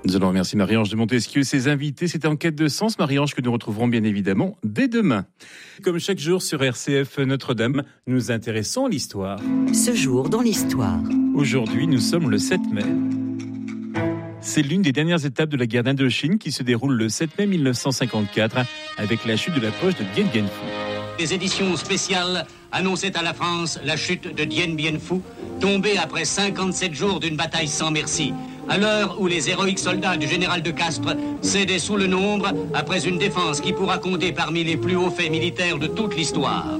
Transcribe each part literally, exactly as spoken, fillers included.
Nous allons remercier Marie-Ange de Montesquieu et ses invités. C'était Enquête de sens, Marie-Ange, que nous retrouverons bien évidemment dès demain. Comme chaque jour sur R C F Notre-Dame, nous nous intéressons à l'histoire. Ce jour dans l'histoire. Aujourd'hui, nous sommes le sept mai. C'est l'une des dernières étapes de la guerre d'Indochine qui se déroule le sept mai mille neuf cent cinquante-quatre avec la chute de la poche de Dien Bien Phu. Les éditions spéciales annonçaient à la France la chute de Dien Bien Phu, tombé après cinquante-sept jours d'une bataille sans merci. À l'heure où les héroïques soldats du général de Castres cédaient sous le nombre après une défense qui pourra compter parmi les plus hauts faits militaires de toute l'histoire.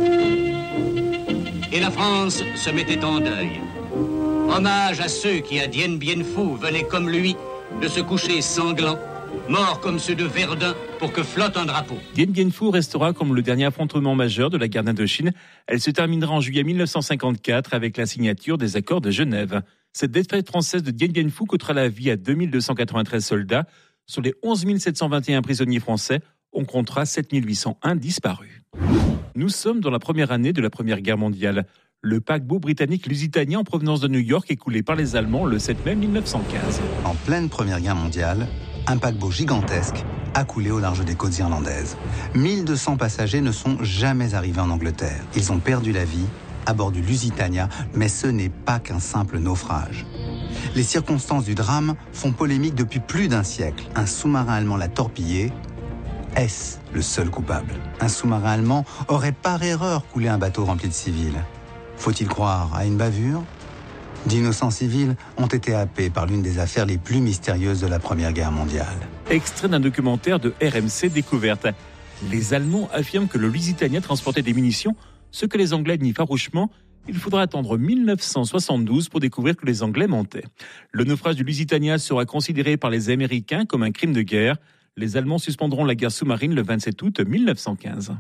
Et la France se mettait en deuil. Hommage à ceux qui, à Dien Bien Phu, venaient comme lui de se coucher sanglants, morts comme ceux de Verdun pour que flotte un drapeau. Dien Bien Phu restera comme le dernier affrontement majeur de la guerre d'Indochine. Elle se terminera en juillet mille neuf cent cinquante-quatre avec la signature des accords de Genève. Cette défaite française de Dien Bien Phu coûtera la vie à deux mille deux cent quatre-vingt-treize soldats. Sur les onze mille sept cent vingt et un prisonniers français, on comptera sept mille huit cent un disparus. Nous sommes dans la première année de la Première Guerre mondiale. Le paquebot britannique Lusitania en provenance de New York est coulé par les Allemands le sept mai mille neuf cent quinze. En pleine Première Guerre mondiale, un paquebot gigantesque a coulé au large des côtes irlandaises. mille deux cents passagers ne sont jamais arrivés en Angleterre. Ils ont perdu la vie à bord du Lusitania, mais ce n'est pas qu'un simple naufrage. Les circonstances du drame font polémique depuis plus d'un siècle. Un sous-marin allemand l'a torpillé. Est-ce le seul coupable ? Un sous-marin allemand aurait par erreur coulé un bateau rempli de civils. Faut-il croire à une bavure ? D'innocents civils ont été happés par l'une des affaires les plus mystérieuses de la Première Guerre mondiale. Extrait d'un documentaire de R M C Découverte. Les Allemands affirment que le Lusitania transportait des munitions, ce que les Anglais nient farouchement. Il faudra attendre mille neuf cent soixante-douze pour découvrir que les Anglais mentaient. Le naufrage du Lusitania sera considéré par les Américains comme un crime de guerre. Les Allemands suspendront la guerre sous-marine le vingt-sept août mille neuf cent quinze.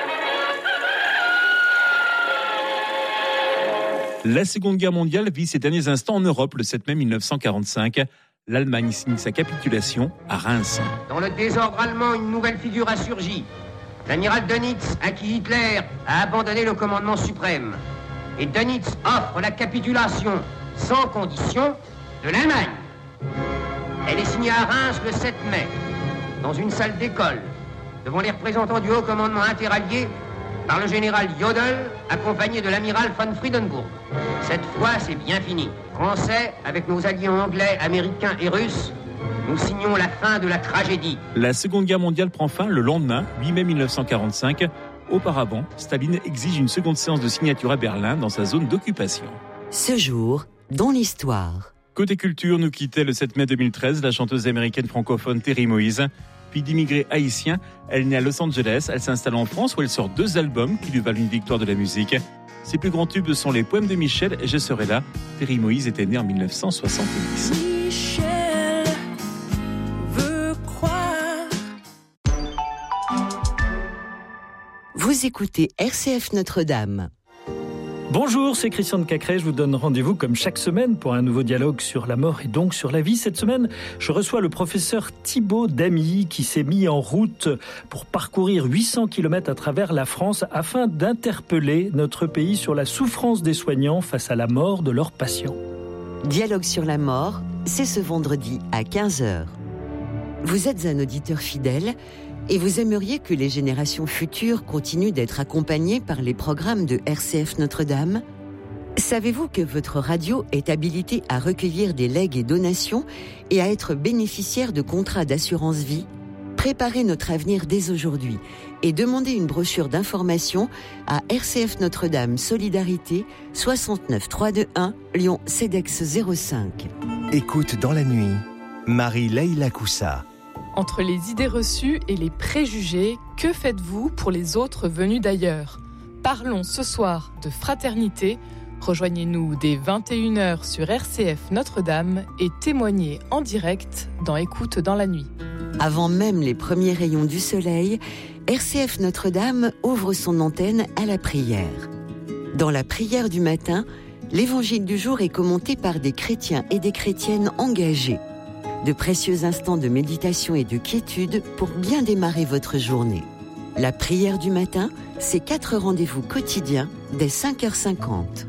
La Seconde Guerre mondiale vit ses derniers instants en Europe le sept mai mille neuf cent quarante-cinq. L'Allemagne signe sa capitulation à Reims. Dans le désordre allemand, une nouvelle figure a surgi. L'amiral Dönitz, à qui Hitler a abandonné le commandement suprême. Et Dönitz offre la capitulation sans condition de l'Allemagne. Elle est signée à Reims le sept mai, dans une salle d'école, devant les représentants du haut commandement interallié, par le général Jodl, accompagné de l'amiral von Friedenburg. Cette fois, c'est bien fini. Français, avec nos alliés anglais, américains et russes, nous signons la fin de la tragédie. La Seconde Guerre mondiale prend fin le lendemain, huit mai mille neuf cent quarante-cinq. Auparavant, Staline exige une seconde séance de signature à Berlin dans sa zone d'occupation. Ce jour, dans l'histoire. Côté culture, nous quittait le sept mai deux mille treize la chanteuse américaine francophone Terry Moïse. Fille d'immigrés haïtiens, elle naît à Los Angeles, elle s'installe en France où elle sort deux albums qui lui valent une victoire de la musique. Ses plus grands tubes sont les poèmes de Michel et Je serai là. Terry Moïse était née en mille neuf cent soixante-dix. Michel veut croire. Vous écoutez R C F Notre-Dame. Bonjour, c'est Christian de Cacré. Je vous donne rendez-vous comme chaque semaine pour un nouveau dialogue sur la mort et donc sur la vie. Cette semaine, je reçois le professeur Thibaut Damy qui s'est mis en route pour parcourir huit cents kilomètres à travers la France afin d'interpeller notre pays sur la souffrance des soignants face à la mort de leurs patients. Dialogue sur la mort, c'est ce vendredi à quinze heures. Vous êtes un auditeur fidèle et vous aimeriez que les générations futures continuent d'être accompagnées par les programmes de R C F Notre-Dame ? Savez-vous que votre radio est habilitée à recueillir des legs et donations et à être bénéficiaire de contrats d'assurance vie ? Préparez notre avenir dès aujourd'hui et demandez une brochure d'information à R C F Notre-Dame Solidarité soixante-neuf trois deux un Lyon CEDEX zéro cinq. Écoute dans la nuit, Marie-Leila Coussa. Entre les idées reçues et les préjugés, que faites-vous pour les autres venus d'ailleurs ? Parlons ce soir de fraternité. Rejoignez-nous dès vingt et une heures sur R C F Notre-Dame et témoignez en direct dans Écoute dans la nuit. Avant même les premiers rayons du soleil, R C F Notre-Dame ouvre son antenne à la prière. Dans la prière du matin, l'évangile du jour est commenté par des chrétiens et des chrétiennes engagés. De précieux instants de méditation et de quiétude pour bien démarrer votre journée. La prière du matin, c'est quatre rendez-vous quotidiens dès cinq heures cinquante.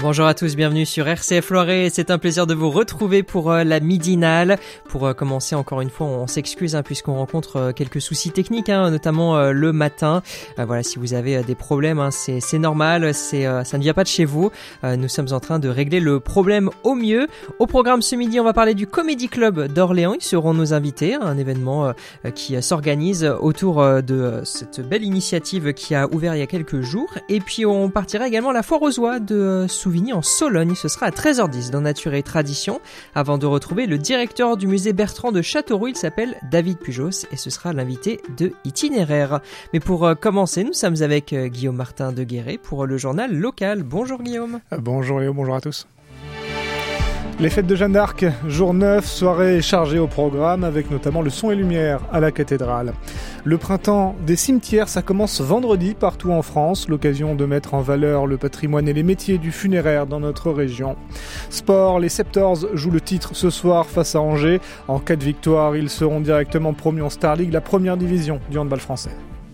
Bonjour à tous, bienvenue sur R C F Loiret. C'est un plaisir de vous retrouver pour euh, la midinale. Pour euh, commencer, encore une fois, on s'excuse hein, puisqu'on rencontre euh, quelques soucis techniques, hein, notamment euh, le matin. Euh, voilà, si vous avez euh, des problèmes, hein, c'est, c'est normal, c'est, euh, ça ne vient pas de chez vous. Euh, nous sommes en train de régler le problème au mieux. Au programme ce midi, on va parler du Comedy Club d'Orléans. Ils seront nos invités, un événement euh, qui euh, s'organise autour euh, de euh, cette belle initiative qui a ouvert il y a quelques jours. Et puis on partira également à la foire aux oies de euh, Souvigny en Sologne. Ce sera à treize heures dix dans Nature et Tradition, avant de retrouver le directeur du musée Bertrand de Châteauroux. Il s'appelle David Pujos et ce sera l'invité de Itinéraire. Mais pour euh, commencer, nous sommes avec euh, Guillaume Martin de Guéret pour le journal local. Bonjour Guillaume. Bonjour Léo, bonjour à tous. Les fêtes de Jeanne d'Arc, jour neuf, soirée chargée au programme avec notamment le son et lumière à la cathédrale. Le printemps des cimetières, ça commence vendredi partout en France, l'occasion de mettre en valeur le patrimoine et les métiers du funéraire dans notre région. Sport, les Septors jouent le titre ce soir face à Angers. En cas de victoire, ils seront directement promus en Star League, la première division du handball français.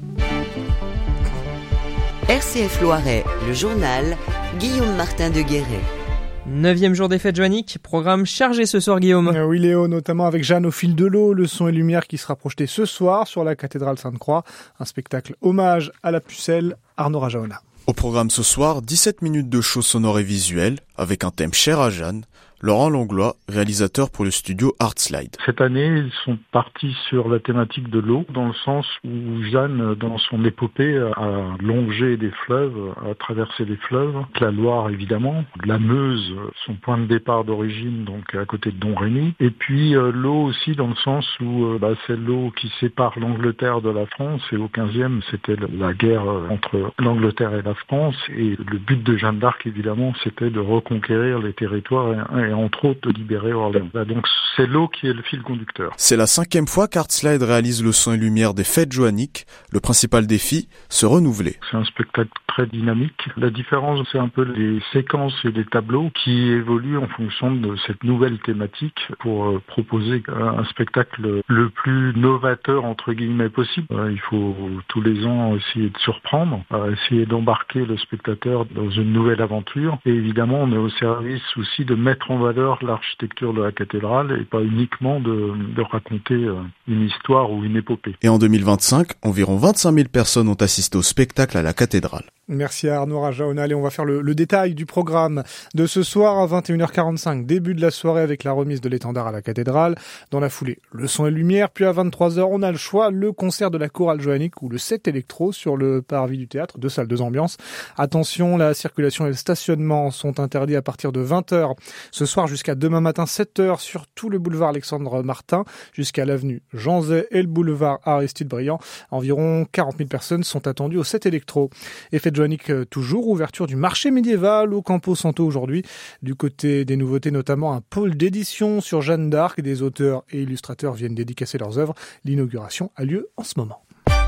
R C F Loiret, le journal, Guillaume Martin de Guéret. Neuvième jour des fêtes joanniques, programme chargé ce soir Guillaume. Euh, oui Léo, notamment avec Jeanne au fil de l'eau, le son et lumière qui sera projeté ce soir sur la cathédrale Sainte-Croix. Un spectacle hommage à la pucelle, Arnaud Rajaona. Au programme ce soir, dix-sept minutes de show sonore et visuel avec un thème cher à Jeanne. Laurent Langlois, réalisateur pour le studio Artslide. Cette année, ils sont partis sur la thématique de l'eau, dans le sens où Jeanne, dans son épopée, a longé des fleuves, a traversé des fleuves. La Loire, évidemment, la Meuse, son point de départ d'origine, donc à côté de Domrémy. Et puis euh, l'eau aussi, dans le sens où euh, bah, c'est l'eau qui sépare l'Angleterre de la France. Et au quinzième, c'était la guerre entre l'Angleterre et la France. Et le but de Jeanne d'Arc, évidemment, c'était de reconquérir les territoires et, et entre autres de libérer Orléans. Donc c'est l'eau qui est le fil conducteur. C'est la cinquième fois qu'Artslide réalise le son et lumière des fêtes joanniques. Le principal défi, se renouveler. C'est un spectacle très dynamique. La différence, c'est un peu les séquences et les tableaux qui évoluent en fonction de cette nouvelle thématique pour euh, proposer un spectacle le plus novateur entre guillemets possible. Euh, il faut tous les ans essayer de surprendre, euh, essayer d'embarquer le spectateur dans une nouvelle aventure. Et évidemment, on est au service aussi de mettre en valeur l'architecture de la cathédrale et pas uniquement de, de raconter euh, une histoire ou une épopée. Et en deux mille vingt-cinq, environ vingt-cinq mille personnes ont assisté au spectacle à la cathédrale. Merci à Arnaud Rajaona. Allez, on va faire le, le détail du programme de ce soir à vingt et une heures quarante-cinq. Début de la soirée avec la remise de l'étendard à la cathédrale. Dans la foulée, le son et lumière. Puis à vingt-trois heures, on a le choix, le concert de la chorale joannique ou le set électro sur le parvis du théâtre, deux salles, deux ambiances. Attention, la circulation et le stationnement sont interdits à partir de vingt heures ce soir jusqu'à demain matin sept heures sur tout le boulevard Alexandre Martin jusqu'à l'avenue Jean Zay et le boulevard Aristide Briand. Environ quarante mille personnes sont attendues au set électro. Effet de Joannique toujours, ouverture du marché médiéval au Campo Santo aujourd'hui. Du côté des nouveautés, notamment un pôle d'édition sur Jeanne d'Arc. Des auteurs et illustrateurs viennent dédicacer leurs œuvres. L'inauguration a lieu en ce moment.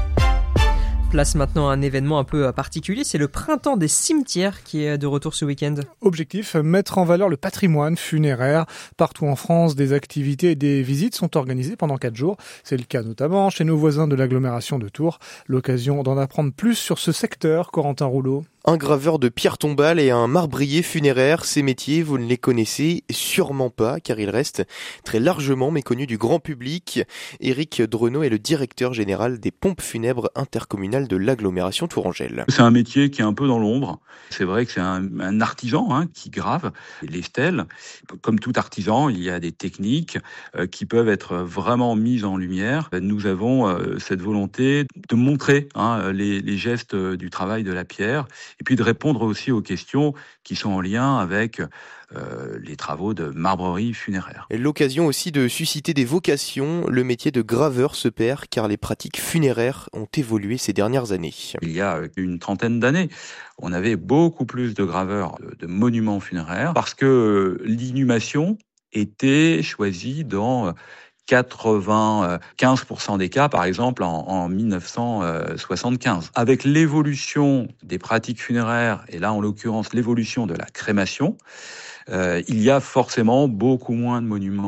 Place maintenant à un événement un peu particulier, c'est le printemps des cimetières qui est de retour ce week-end. Objectif, mettre en valeur le patrimoine funéraire. Partout en France, des activités et des visites sont organisées pendant quatre jours. C'est le cas notamment chez nos voisins de l'agglomération de Tours. L'occasion d'en apprendre plus sur ce secteur, Corentin Rouleau. Un graveur de pierre tombale et un marbrier funéraire, ces métiers, vous ne les connaissez sûrement pas, car ils restent très largement méconnus du grand public. Éric Drenot est le directeur général des pompes funèbres intercommunales de l'agglomération tourangelle. C'est un métier qui est un peu dans l'ombre. C'est vrai que c'est un, un artisan hein, qui grave les stèles. Comme tout artisan, il y a des techniques euh, qui peuvent être vraiment mises en lumière. Nous avons euh, cette volonté de montrer hein, les, les gestes du travail de la pierre, et puis de répondre aussi aux questions qui sont en lien avec euh, les travaux de marbrerie funéraire. Et l'occasion aussi de susciter des vocations. Le métier de graveur se perd car les pratiques funéraires ont évolué ces dernières années. Il y a une trentaine d'années, on avait beaucoup plus de graveurs de, de monuments funéraires parce que l'inhumation était choisie dans quatre-vingt-quinze pour cent des cas, par exemple, en, en mille neuf cent soixante-quinze. Avec l'évolution des pratiques funéraires, et là, en l'occurrence, l'évolution de la crémation, euh, il y a forcément beaucoup moins de monuments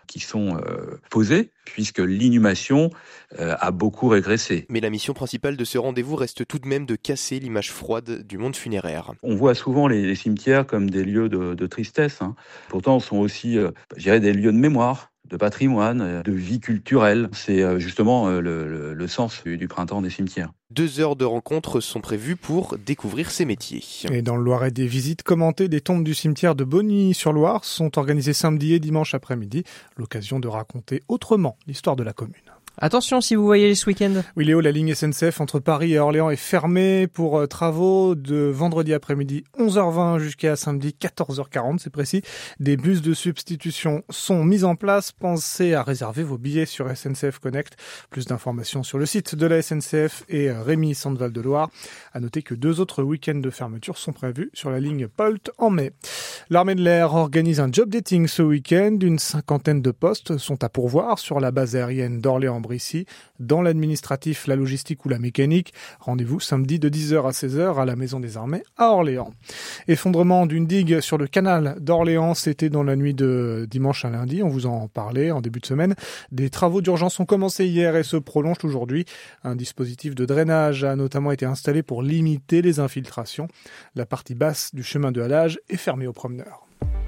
qui sont euh, posées, puisque l'inhumation euh, a beaucoup régressé. Mais la mission principale de ce rendez-vous reste tout de même de casser l'image froide du monde funéraire. On voit souvent les, les cimetières comme des lieux de, de tristesse. Hein. Pourtant, ce sont aussi, euh, je dirais, des lieux de mémoire, de patrimoine, de vie culturelle. C'est euh, justement euh, le, le, le sens du, du printemps des cimetières. Deux heures de rencontres sont prévues pour découvrir ces métiers. Et dans le Loiret, des visites commentées des tombes du cimetière de Bogny-sur-Loire sont organisées samedi et dimanche après-midi. L'occasion de raconter autrement l'histoire de la commune. Attention si vous voyagez ce week-end. Oui Léo, la ligne S N C F entre Paris et Orléans est fermée pour euh, travaux de vendredi après-midi onze heures vingt jusqu'à samedi quatorze heures quarante, c'est précis. Des bus de substitution sont mis en place. Pensez à réserver vos billets sur S N C F Connect. Plus d'informations sur le site de la S N C F et euh, Rémy Centre-Val de Loire. À noter que deux autres week-ends de fermeture sont prévus sur la ligne Polt en mai. L'armée de l'air organise un job dating ce week-end. Une cinquantaine de postes sont à pourvoir sur la base aérienne d'Orléans ici, dans l'administratif, la logistique ou la mécanique. Rendez-vous samedi de dix heures à seize heures à la Maison des Armées à Orléans. Effondrement d'une digue sur le canal d'Orléans, c'était dans la nuit de dimanche à lundi, on vous en parlait en début de semaine. Des travaux d'urgence ont commencé hier et se prolongent aujourd'hui. Un dispositif de drainage a notamment été installé pour limiter les infiltrations. La partie basse du chemin de halage est fermée aux promeneurs.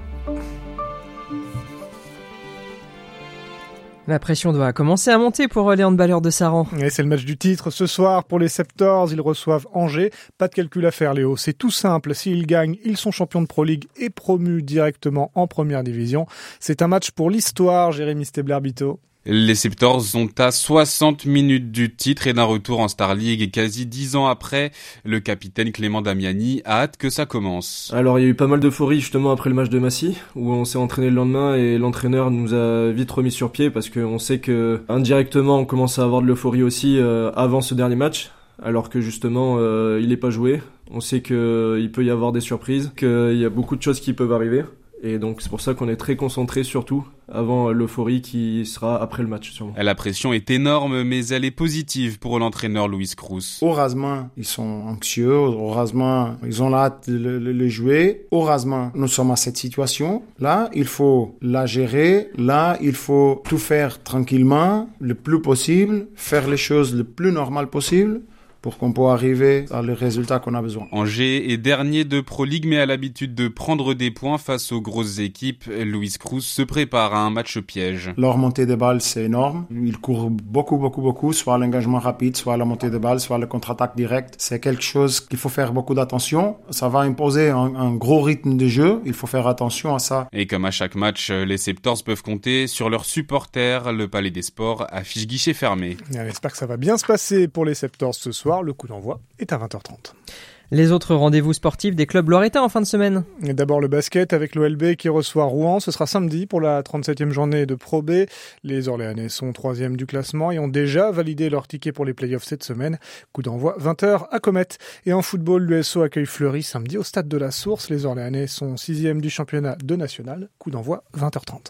La pression doit commencer à monter pour les handballeurs de Saran. Et c'est le match du titre. Ce soir, pour les Septors, ils reçoivent Angers. Pas de calcul à faire, Léo. C'est tout simple. S'ils gagnent, ils sont champions de Pro League et promus directement en première division. C'est un match pour l'histoire, Jérémy Stebler-Bito. Les Septors sont à soixante minutes du titre et d'un retour en Star League quasi dix ans après. Le capitaine Clément Damiani a hâte que ça commence. Alors il y a eu pas mal d'euphorie justement après le match de Massy où on s'est entraîné le lendemain et l'entraîneur nous a vite remis sur pied parce qu'on sait que indirectement on commence à avoir de l'euphorie aussi euh, avant ce dernier match alors que justement euh, il n'est pas joué. On sait qu'il euh, peut y avoir des surprises, qu'il y a beaucoup de choses qui peuvent arriver. Et donc c'est pour ça qu'on est très concentré surtout avant l'euphorie qui sera après le match sûrement. La pression est énorme mais elle est positive pour l'entraîneur Luis Cruz. Heureusement ils sont anxieux, heureusement ils ont hâte de le, le jouer. Heureusement nous sommes à cette situation. Là il faut la gérer, là il faut tout faire tranquillement, le plus possible, faire les choses le plus normal possible. Pour qu'on puisse arriver à le résultat qu'on a besoin. Angers est dernier de Pro League mais a l'habitude de prendre des points face aux grosses équipes. Luis Cruz se prépare à un match piège. Leur montée de balle c'est énorme. Ils courent beaucoup beaucoup beaucoup, soit l'engagement rapide, soit la montée de balle, soit le contre-attaque direct. C'est quelque chose qu'il faut faire beaucoup d'attention. Ça va imposer un, un gros rythme de jeu. Il faut faire attention à ça. Et comme à chaque match, les Septors peuvent compter sur leurs supporters. Le Palais des Sports affiche guichet fermé. J'espère que ça va bien se passer pour les Septors ce soir. Le coup d'envoi est à vingt heures trente. Les autres rendez-vous sportifs des clubs loiretains en fin de semaine. Et d'abord le basket avec l'O L B qui reçoit Rouen. Ce sera samedi pour la trente-septième journée de Pro B. Les Orléanais sont troisième du classement et ont déjà validé leur ticket pour les playoffs cette semaine. Coup d'envoi vingt heures à Comète. Et en football, l'U S O accueille Fleury samedi au stade de la Source. Les Orléanais sont sixième du championnat de national. Coup d'envoi vingt heures trente.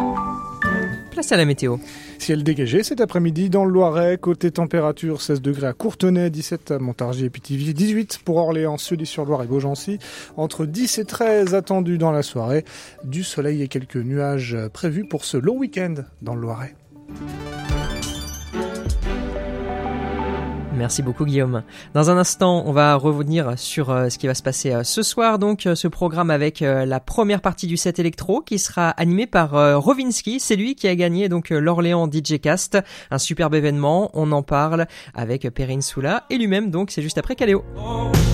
Place à la météo. Ciel dégagé cet après-midi dans le Loiret. Côté température, seize degrés à Courtenay, dix-sept à Montargis et Pithiviers, dix-huit pour Orléans, Sully-sur-Loire et Beaugency. Entre dix et treize attendus dans la soirée. Du soleil et quelques nuages prévus pour ce long week-end dans le Loiret. Merci beaucoup Guillaume. Dans un instant, on va revenir sur euh, ce qui va se passer euh, ce soir. Donc, euh, ce programme avec euh, la première partie du set électro qui sera animé par euh, Rovinski. C'est lui qui a gagné donc euh, l'Orléans D J Cast. Un superbe événement. On en parle avec Perrine Soula et lui-même. Donc, c'est juste après Caléo.